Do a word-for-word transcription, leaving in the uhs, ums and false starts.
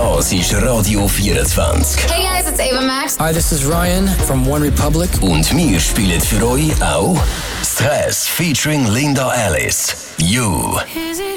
Das ist Radio vierundzwanzig. Hey guys, it's Ava Max. Hi, this is Ryan from One Republic. Und wir spielen für euch auch Stress featuring Linda Alice. You.